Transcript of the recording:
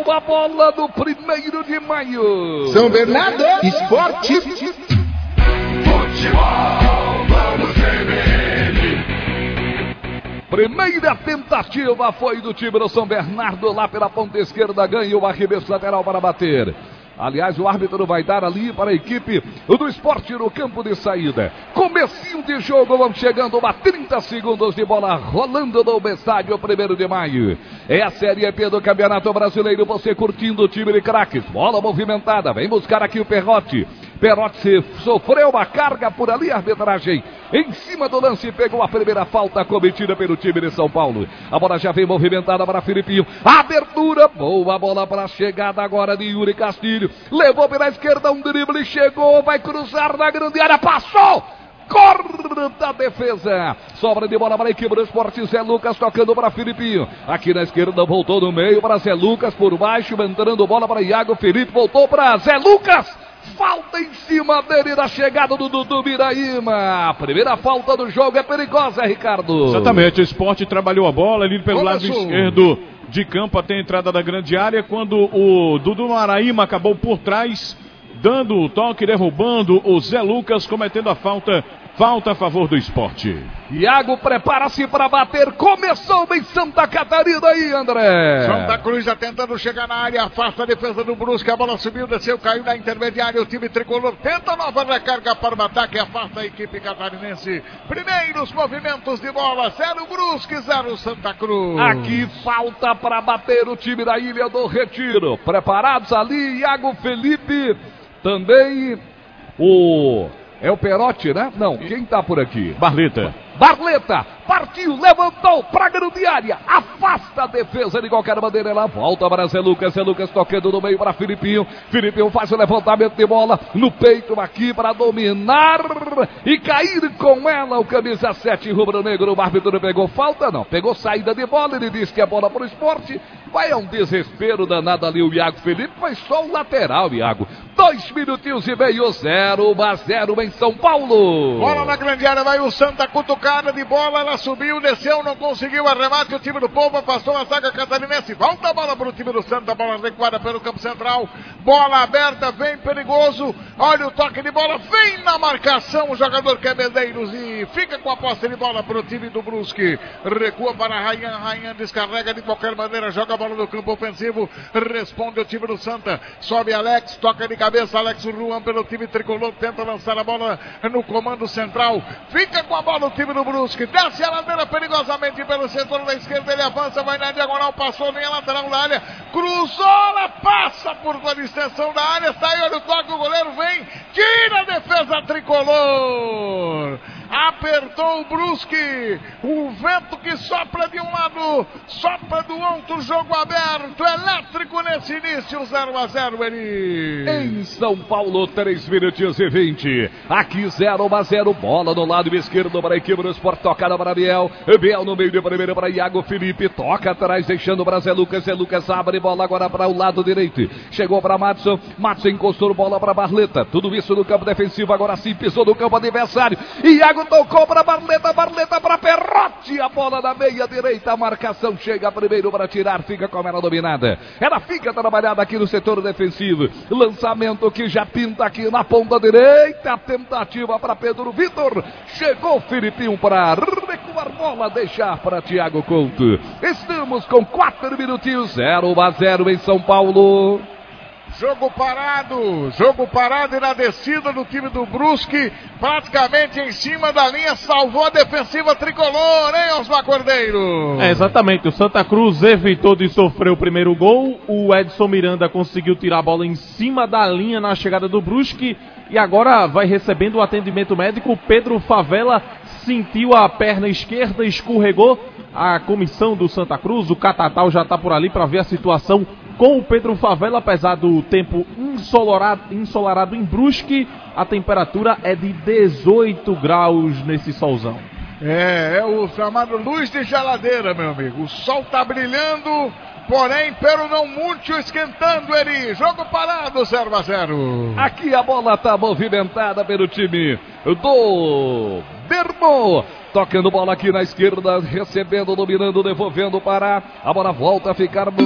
nova bola do 1º de maio. São Bernardo Esporte. Futebol, vamos vermelho. Primeira tentativa foi do time do São Bernardo, lá pela ponta esquerda, ganha o arremesso lateral para bater. Aliás, o árbitro vai dar ali para a equipe do Sport no campo de saída. Comecinho de jogo, vamos chegando a 30 segundos de bola rolando no estádio 1º de maio. É a Série B do Campeonato Brasileiro, você curtindo o time de craques. Bola movimentada, vem buscar aqui o Perrotti. Perrotti sofreu uma carga por ali, a arbitragem em cima do lance, pegou a primeira falta cometida pelo time de São Paulo. A bola já vem movimentada para Filipinho, abertura, boa bola para a chegada agora de Yuri Castilho, levou pela esquerda um drible, chegou, vai cruzar na grande área, passou! Corta a defesa, sobra de bola para a equipe do Sport. Zé Lucas tocando para Filipinho, aqui na esquerda, voltou no meio para Zé Lucas, por baixo, entrando bola para Iago Felipe, voltou para Zé Lucas. Falta em cima dele na chegada do Dudu Miraíma. A primeira falta do jogo é perigosa, Ricardo. Exatamente, o Sport trabalhou a bola ali pelo lado esquerdo de campo até a entrada da grande área, quando o Dudu Miraíma acabou por trás, dando o toque, derrubando o Zé Lucas, cometendo a falta a favor do Sport. Iago prepara-se para bater, começou em Santa Catarina aí, André. Santa Cruz já tentando chegar na área, afasta a defesa do Brusque, a bola subiu, desceu, caiu na intermediária, o time tricolor tenta nova recarga para o ataque, afasta a equipe catarinense. Primeiros movimentos de bola, 0 Brusque, 0 Santa Cruz. Aqui falta para bater o time da Ilha do Retiro. Preparados ali, Iago Felipe, também é o Perrotti, né? Não, quem tá por aqui? Barleta, partiu, levantou pra grande área, afasta a defesa de qualquer maneira, ela volta para Zé Lucas tocando no meio para Filipinho faz o levantamento de bola no peito aqui para dominar e cair com ela o camisa 7 rubro-negro. O árbitro pegou falta, não, pegou saída de bola, ele disse que é bola para o Sport, vai a um desespero danado ali o Iago Felipe, mas só o lateral, Iago. 2 minutinhos e meio, 0-0 em São Paulo. Bola na grande área, vai o Santa, cutucada de bola, ela subiu, desceu, não conseguiu arremate, o time do Povo passou a zaga catarinense, volta a bola para o time do Santa, bola recuada pelo campo central, bola aberta, vem perigoso, olha o toque de bola, vem na marcação o jogador que é Medeiros e fica com a posse de bola para o time do Brusque, recua para Rayan descarrega de qualquer maneira, joga a bola no campo ofensivo, responde o time do Santa, sobe Alex, toca de cabeça, Alex Ruan pelo time tricolor, tenta lançar a bola no comando central, fica com a bola o time do Brusque, desce a ladeira perigosamente pelo setor da esquerda, ele avança, vai na diagonal, passou nem a lateral da área, cruzou, ela passa por toda a extensão da área, saiu, olha o toque, o goleiro vem, tira a defesa tricolor, apertou o Brusque, o vento que sopra de um lado, sopra do outro, jogo aberto, elétrico nesse início, 0-0, Eri. Em São Paulo, 3 minutos e 20, aqui 0-0, bola no lado esquerdo para a equipe do Sport, tocada para Biel no meio de primeiro para Iago Felipe, toca atrás, deixando para Zé Lucas abre bola agora para o lado direito, chegou para Matson encostou bola para Barleta, tudo isso no campo defensivo, agora sim pisou no campo adversário, Iago tocou para Barleta para Perrotti, a bola na meia direita, a marcação chega primeiro para tirar, fica com ela dominada, ela fica trabalhada aqui no setor defensivo, lançamento que já pinta aqui na ponta direita, tentativa para Pedro Vitor, chegou o Filipinho para recuar bola, deixar para Thiago Couto, estamos com 4 minutinhos, 0-0 em São Paulo. Jogo parado e na descida do time do Brusque, praticamente em cima da linha, salvou a defensiva tricolor, hein, Osmar Cordeiro? Exatamente, o Santa Cruz evitou de sofrer o primeiro gol, o Edson Miranda conseguiu tirar a bola em cima da linha na chegada do Brusque, e agora vai recebendo o atendimento médico, Pedro Favela sentiu a perna esquerda, escorregou, a comissão do Santa Cruz, o Catatal já está por ali para ver a situação com o Pedro Favela, apesar do tempo ensolarado em Brusque, a temperatura é de 18 graus nesse solzão. É o chamado luz de geladeira, meu amigo. O sol tá brilhando, porém, pelo não muito esquentando, Eri. Jogo parado, 0-0. Aqui a bola tá movimentada pelo time do Bermo. Tocando bola aqui na esquerda, recebendo, dominando, devolvendo para... A bola volta a ficar...